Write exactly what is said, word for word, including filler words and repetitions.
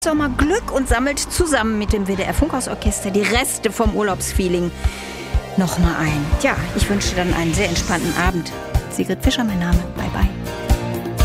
Sommerglück und sammelt zusammen mit dem W D R Funkhausorchester die Reste vom Urlaubsfeeling nochmal ein. Tja, ich wünsche dann einen sehr entspannten Abend. Sigrid Fischer mein Name. Bye bye.